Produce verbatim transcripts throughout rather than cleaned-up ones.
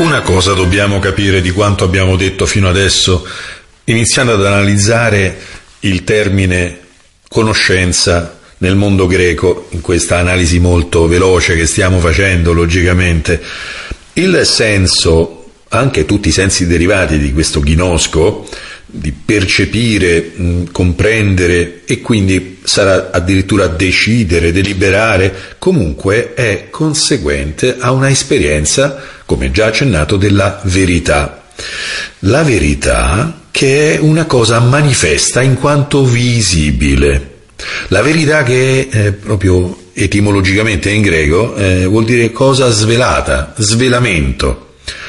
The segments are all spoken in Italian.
Una cosa dobbiamo capire di quanto abbiamo detto fino adesso, iniziando ad analizzare il termine conoscenza nel mondo greco, in questa analisi molto veloce che stiamo facendo logicamente. Il senso, anche tutti i sensi derivati di questo gnosco, di percepire, mh, comprendere e quindi sarà addirittura decidere, deliberare, comunque è conseguente a una esperienza, come già accennato, della verità. La verità che è una cosa manifesta in quanto visibile. La verità che è eh, proprio etimologicamente in greco eh, vuol dire cosa svelata, svelamento.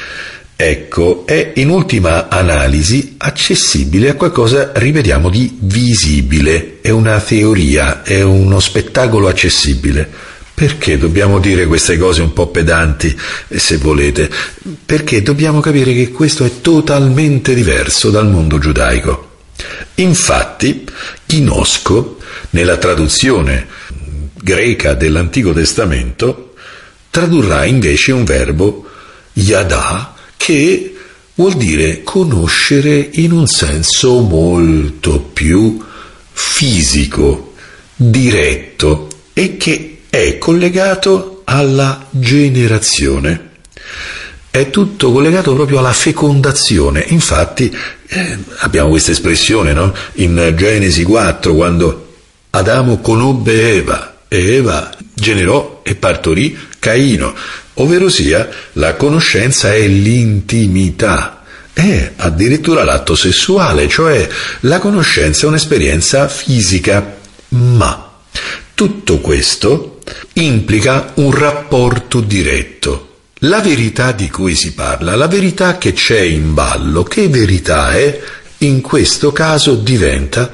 Ecco, è in ultima analisi accessibile a qualcosa, ripetiamo, di visibile. È una teoria, è uno spettacolo accessibile. Perché dobbiamo dire queste cose un po' pedanti, se volete? Perché dobbiamo capire che questo è totalmente diverso dal mondo giudaico. Infatti, gnosco, nella traduzione greca dell'Antico Testamento, tradurrà invece un verbo yada, che vuol dire conoscere in un senso molto più fisico, diretto, e che è collegato alla generazione. È tutto collegato proprio alla fecondazione. Infatti eh, abbiamo questa espressione, no? In Genesi quattro, quando Adamo conobbe Eva e Eva generò e partorì Caino, ovvero sia la conoscenza è l'intimità, è addirittura l'atto sessuale, cioè la conoscenza è un'esperienza fisica, ma tutto questo implica un rapporto diretto. La verità di cui si parla, la verità che c'è in ballo, che verità è? In questo caso diventa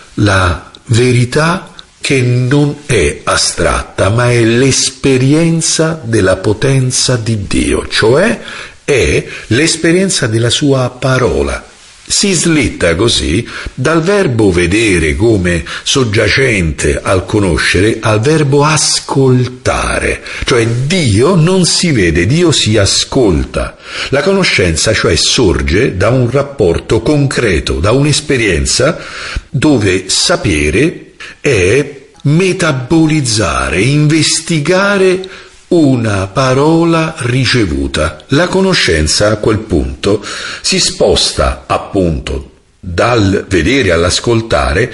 la verità che non è astratta, ma è l'esperienza della potenza di Dio, cioè è l'esperienza della sua parola. Si slitta così dal verbo vedere come soggiacente al conoscere al verbo ascoltare, cioè Dio non si vede, Dio si ascolta. La conoscenza cioè sorge da un rapporto concreto, da un'esperienza dove sapere è metabolizzare, investigare una parola ricevuta. La conoscenza a quel punto si sposta appunto dal vedere all'ascoltare,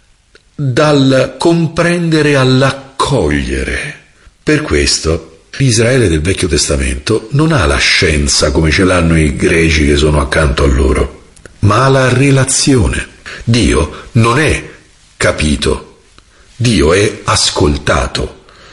dal comprendere all'accogliere. Per questo l'Israele del Vecchio Testamento non ha la scienza come ce l'hanno i greci che sono accanto a loro, ma ha la relazione. Dio non è capito, Dio è ascoltato.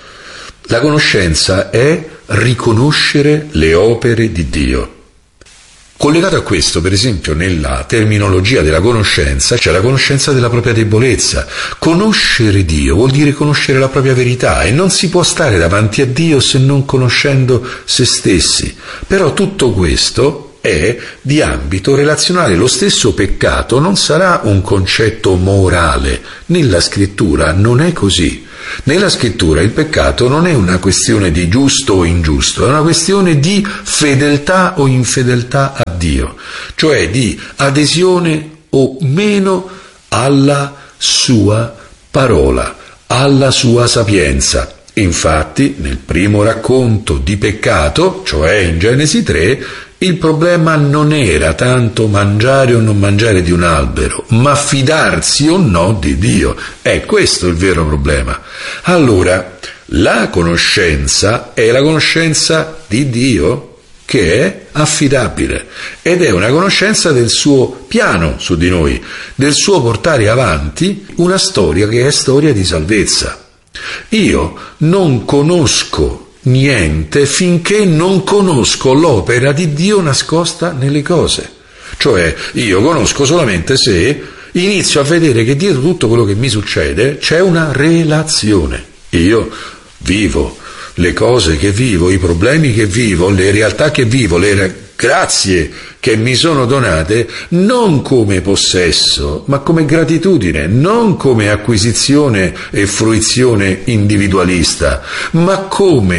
La conoscenza è riconoscere le opere di Dio. Collegato a questo, per esempio, nella terminologia della conoscenza, c'è la conoscenza della propria debolezza. Conoscere Dio vuol dire conoscere la propria verità e non si può stare davanti a Dio se non conoscendo se stessi. Però tutto questo è di ambito relazionale. Lo stesso peccato non sarà un concetto morale. Nella scrittura non è così. Nella scrittura il peccato non è una questione di giusto o ingiusto, è una questione di fedeltà o infedeltà a Dio, cioè di adesione o meno alla sua parola, alla sua sapienza. Infatti, nel primo racconto di peccato, cioè in Genesi tre, il problema non era tanto mangiare o non mangiare di un albero, ma fidarsi o no di Dio. È questo il vero problema. Allora, la conoscenza è la conoscenza di Dio che è affidabile ed è una conoscenza del suo piano su di noi, del suo portare avanti una storia che è storia di salvezza. Io non conosco niente finché non conosco l'opera di Dio nascosta nelle cose. Cioè, io conosco solamente se inizio a vedere che dietro tutto quello che mi succede c'è una relazione. Io vivo le cose che vivo, i problemi che vivo, le realtà che vivo, le grazie che mi sono donate non come possesso, ma come gratitudine, non come acquisizione e fruizione individualista, ma come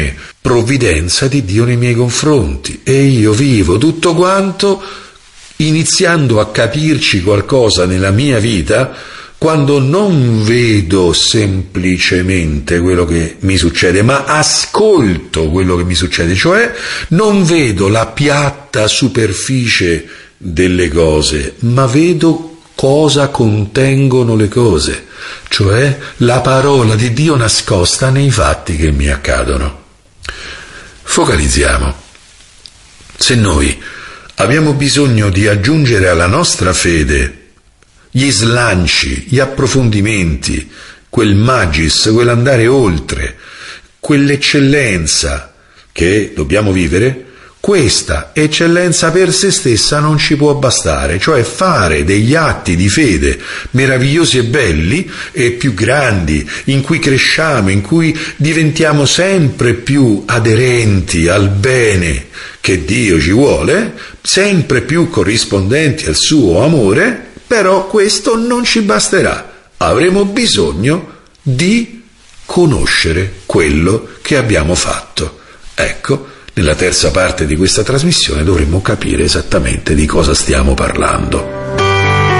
provvidenza di Dio nei miei confronti, e io vivo tutto quanto iniziando a capirci qualcosa nella mia vita quando non vedo semplicemente quello che mi succede, ma ascolto quello che mi succede, cioè non vedo la piatta superficie delle cose, ma vedo cosa contengono le cose, cioè la parola di Dio nascosta nei fatti che mi accadono. Focalizziamo. Se noi abbiamo bisogno di aggiungere alla nostra fede gli slanci, gli approfondimenti, quel magis, quell'andare oltre, quell'eccellenza che dobbiamo vivere, questa eccellenza per se stessa non ci può bastare, cioè fare degli atti di fede meravigliosi e belli e più grandi, in cui cresciamo, in cui diventiamo sempre più aderenti al bene che Dio ci vuole, sempre più corrispondenti al suo amore. Però questo non ci basterà, avremo bisogno di conoscere quello che abbiamo fatto. Ecco, nella terza parte di questa trasmissione dovremo capire esattamente di cosa stiamo parlando.